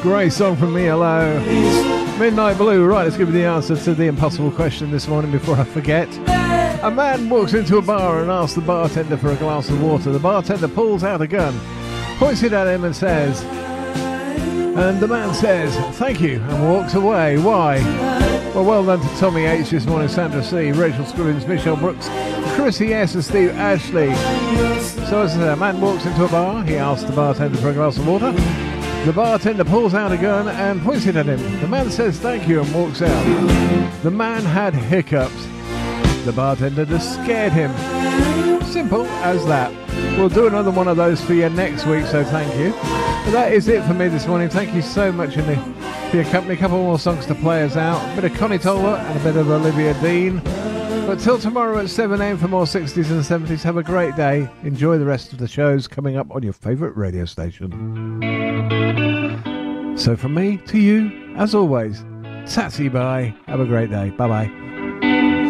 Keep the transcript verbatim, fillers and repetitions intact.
Great song from me, hello. Midnight Blue. Right, let's give you the answer to the impossible question this morning before I forget. A man walks into a bar and asks the bartender for a glass of water. The bartender pulls out a gun, points it at him and says, and the man says, thank you, and walks away. Why? Well, well done to Tommy H this morning, Sandra C, Rachel Scribbins, Michelle Brooks, Chrissy S and Steve Ashley. So as I said, a man walks into a bar, he asks the bartender for a glass of water. The bartender pulls out a gun and points it at him. The man says thank you and walks out. The man had hiccups. The bartender just scared him. Simple as that. We'll do another one of those for you next week, so thank you. But that is it for me this morning. Thank you so much for your company. A couple more songs to play us out. A bit of Connie Toller and a bit of Olivia Dean. But till tomorrow at seven a.m. for more sixties and seventies. Have a great day. Enjoy the rest of the shows coming up on your favourite radio station. So from me to you, as always, tatsy bye. Have a great day. Bye-bye.